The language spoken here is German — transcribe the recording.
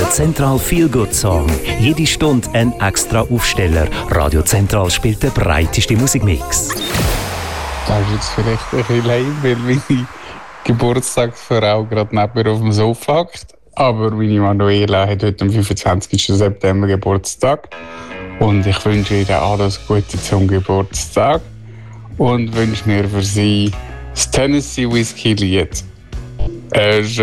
Zentral Feel Good Song. Jede Stunde ein extra Aufsteller. Radio Zentral spielt den breitesten Musikmix. Das ist jetzt vielleicht ein bisschen lame, weil meine Geburtstagsfrau gerade neben mir auf dem Sofa hockt. Aber meine Manuela hat heute am 25. September Geburtstag. Und ich wünsche ihr alles Gute zum Geburtstag. Und wünsche mir für sie das Tennessee Whiskey Lied.